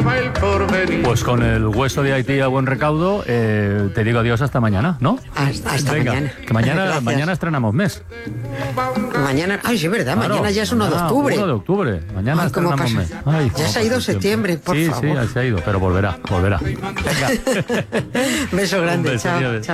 Pues con el hueso de Haití a buen recaudo, te digo adiós hasta mañana, ¿no? Hasta Venga, mañana. Que mañana estrenamos mes. Mañana, ay, sí, es verdad, Claro, mañana ya es 1 de octubre. 1 de octubre, mañana Ay, ¿cómo estrenamos pasa? mes. Ay, Ya cómo se ha ido pasa el septiembre, tiempo. por sí, favor. Sí, se ha ido, pero volverá. Venga. Beso grande, Un beso, chao. adiós. Chao.